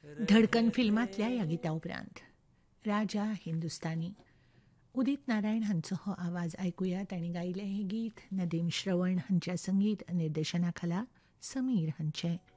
धडकन फिल्मांतल्या ह्या गिता उपरांत राजा हिंदुस्तानी उदित नारायण हांचो हो आवाज आयकुया. तांणी गायिल्लें हें गीत नदीम श्रवण हांच्या संगीत निर्देशना खाला समीर हांचें.